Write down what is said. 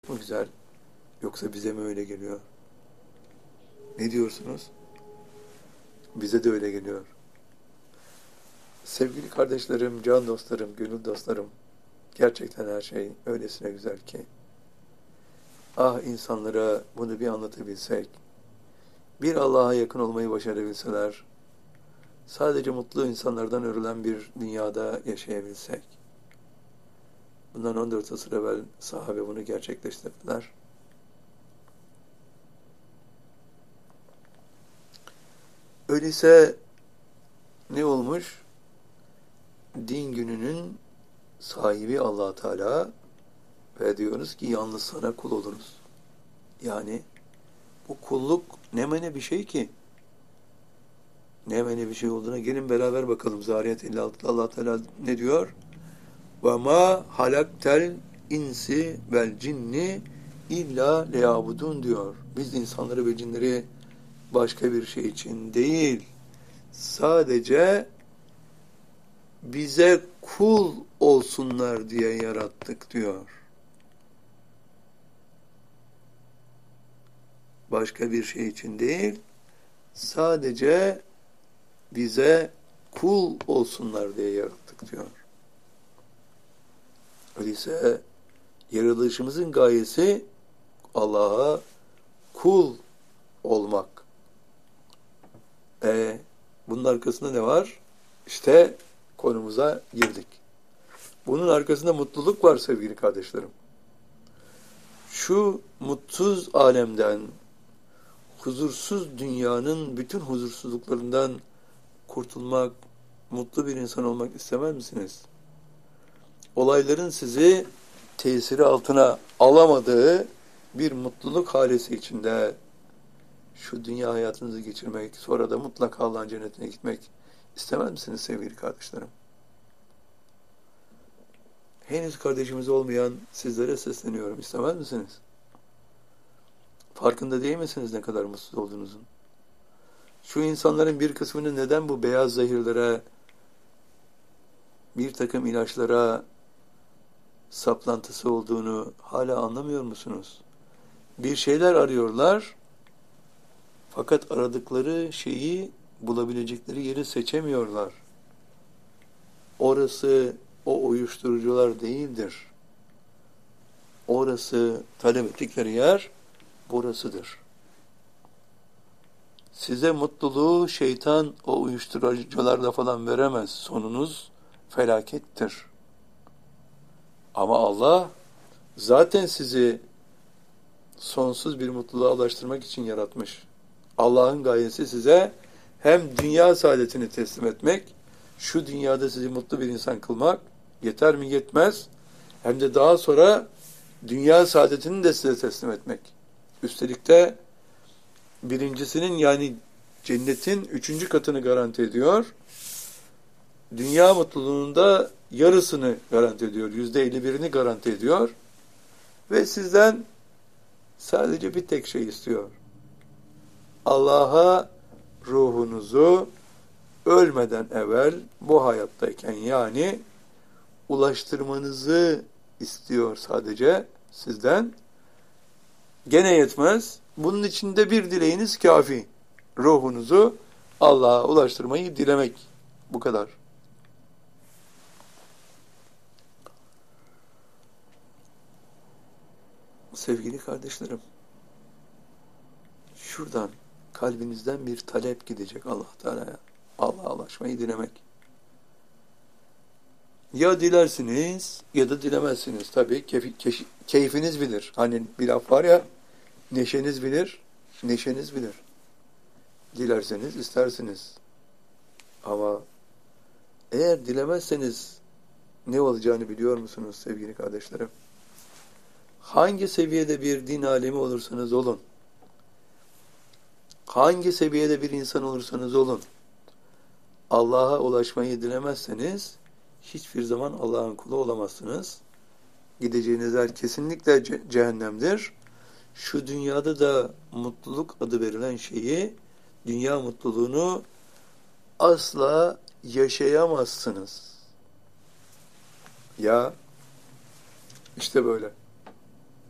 mu güzel, yoksa bize mi öyle geliyor? Ne diyorsunuz? Bize de öyle geliyor. Sevgili kardeşlerim, can dostlarım, gönül dostlarım, gerçekten her şey öylesine güzel ki. Ah, insanlara bunu bir anlatabilsek, bir Allah'a yakın olmayı başarabilseler, sadece mutlu insanlardan örülen bir dünyada yaşayabilsek. Bundan 14 asır evvel sahabe bunu gerçekleştirdiler. Öyleyse ne olmuş? Din gününün sahibi Allah Teala ve diyoruz ki yalnız sana kul oluruz. Yani bu kulluk ne mene bir şey ki? Ne mene bir şey olduğuna gelin beraber bakalım. Zariyat 56'da Allah Teala ne diyor? Ve ma halaktel insi vel cinni illa liyabudun diyor. Biz insanları ve cinleri başka bir şey için değil, sadece bize kul olsunlar diye yarattık diyor. Başka bir şey için değil, sadece bize kul olsunlar diye yarattık diyor. Öyleyse yaratılışımızın gayesi Allah'a kul olmak. Bunun arkasında ne var? İşte konumuza girdik. Bunun arkasında mutluluk var sevgili kardeşlerim. Şu mutsuz alemden, huzursuz dünyanın bütün huzursuzluklarından kurtulmak, mutlu bir insan olmak istemez misiniz? Olayların sizi tesiri altına alamadığı bir mutluluk halesi içinde şu dünya hayatınızı geçirmek, sonra da mutlaka Allah'ın cennetine gitmek istemez misiniz sevgili kardeşlerim? Henüz kardeşimiz olmayan sizlere sesleniyorum. İstemez misiniz? Farkında değil misiniz ne kadar mutsuz olduğunuzun? Şu insanların bir kısmının neden bu beyaz zehirlere, bir takım ilaçlara saplantısı olduğunu hala anlamıyor musunuz? Bir şeyler arıyorlar, fakat aradıkları şeyi bulabilecekleri yeri seçemiyorlar. Orası o uyuşturucular değildir. Orası talep ettikleri yer burasıdır. Size mutluluğu şeytan o uyuşturucularla falan veremez. Sonunuz felakettir. Ama Allah zaten sizi sonsuz bir mutluluğa ulaştırmak için yaratmış. Allah'ın gayesi size hem dünya saadetini teslim etmek, şu dünyada sizi mutlu bir insan kılmak yeter mi yetmez, hem de daha sonra dünya saadetini de size teslim etmek. Üstelik de birincisinin yani cennetin 3. katını garanti ediyor. Dünya mutluluğunun da yarısını garanti ediyor. %51'ini garanti ediyor. Ve sizden sadece bir tek şey istiyor. Allah'a ruhunuzu ölmeden evvel bu hayattayken yani ulaştırmanızı istiyor sadece sizden. Gene yetmez. Bunun için de bir dileğiniz kafi. Ruhunuzu Allah'a ulaştırmayı dilemek. Bu kadar. Sevgili kardeşlerim, şuradan kalbinizden bir talep gidecek Allah Teala'ya. Allah'a ulaşmayı dilemek. Ya dilersiniz ya da dilemezsiniz. Tabii keyfiniz bilir. Hani bir laf var ya, neşeniz bilir, neşeniz bilir. Dilerseniz istersiniz. Ama eğer dilemezseniz ne olacağını biliyor musunuz sevgili kardeşlerim? Hangi seviyede bir din alemi olursanız olun, hangi seviyede bir insan olursanız olun, Allah'a ulaşmayı dilemezseniz hiçbir zaman Allah'ın kulu olamazsınız. Gideceğiniz yer kesinlikle cehennemdir. Şu dünyada da mutluluk adı verilen şeyi, dünya mutluluğunu asla yaşayamazsınız. Ya işte böyle.